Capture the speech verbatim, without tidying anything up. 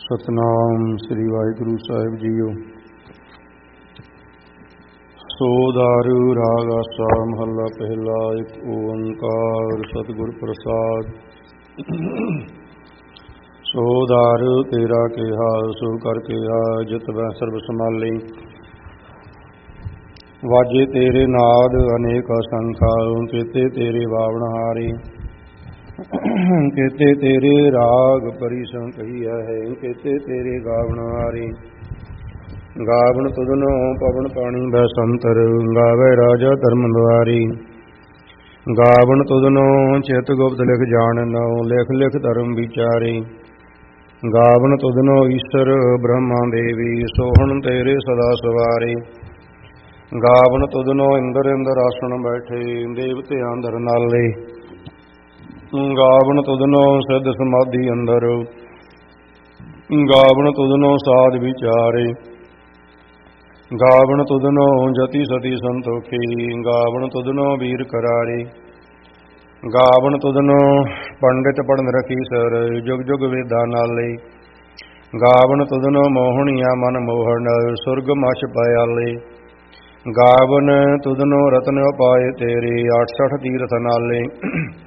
ਸਤਨਾਮ ਸ੍ਰੀ ਵਾਹਿਗੁਰੂ ਸਾਹਿਬ JIO. ਸੋ ਦਾਰੂ ਰਾਗ ਆਸਾ ਮਹੱਲਾ ਪਹਿਲਾ। ਇੱਕ ਓੰਕਾਰ ਸਤਿਗੁਰ ਪ੍ਰਸਾਦ। ਸੋ ਦਾਰੂ ਤੇਰਾ ਕਿਹਾ ਸੋ ਕਰ ਕਿਹਾ ਜਿਤ ਬੈ ਸਰਬ ਸੰਭਾਲੀ। ਵਾਜੇ ਤੇਰੇ ਨਾਦ ਅਨੇਕ ਅਸੰਖਾ ਕੀਤੇ ਤੇਰੇ ਬਾਵਣ ਹਾਰੇ। ਕੀਤੇ ਤੇਰੇ ਰਾਗ ਪਰਿਸੰ ਕਹੀਆ ਹੈ ਕੀਤੇ ਤੇਰੇ ਗਾਵਣ ਹਾਰੇ। ਗਾਵਣ ਤੁਧਨੋ ਪਵਨ ਪਾਣੀ ਬੈਸੰਤਰ ਗਾਵੇ ਰਾਜਾ ਧਰਮ ਦੁਆਰੀ। ਗਾਵਣ ਤੁਧਨੋ ਚਿਤ ਗੁਪਤ ਲਿਖ ਜਾਣਨੋ ਲਿਖ ਲਿਖ ਧਰਮ ਵਿਚਾਰੇ। ਗਾਵਣ ਤੁਧਨੋ ਈਸ਼ਰ ਬ੍ਰਹਮਾ ਦੇਵੀ ਸੋਹਣ ਤੇਰੇ ਸਦਾ ਸਵਾਰੇ। ਗਾਵਣ ਤੁਧਨੋ ਇੰਦਰ ਇੰਦਰ ਆਸਣ ਬੈਠੇ ਦੇਵਤੇ ਅੰਦਰ ਨਾਲੇ। ਗਾਵਣ ਤੁਧਨੋ ਸਿੱਧ ਸਮਾਧੀ ਅੰਦਰ ਗਾਵਣ ਤੁਧਨੋ ਸਾਧ ਵਿਚਾਰੇ। ਗਾਵਣ ਤੁਧਨੋ ਜਤੀ ਸਤੀ ਸੰਤੋਖੀ ਗਾਵਣ ਤੁਧਨੋ ਵੀਰ ਕਰਾਰੇ। ਗਾਵਣ ਤੁਧਨੋ ਪੰਡਿਤ ਪੜਨ ਰਖੀ ਸਰ ਜੁਗ ਜੁਗ ਵੇਦਾਂ ਨਾਲੇ। ਗਾਵਣ ਤੁਧਨੋ ਮੋਹਣੀਆਂ ਮਨ ਮੋਹਣ ਸੁਰਗ ਮਛ ਪਿਆਲੇ। ਗਾਵਣ ਤੁਧਨੋ ਰਤਨ ਉਪਾਏ ਤੇਰੇ ਅਠਸਠ ਤੀਰਥ ਨਾਲੇ।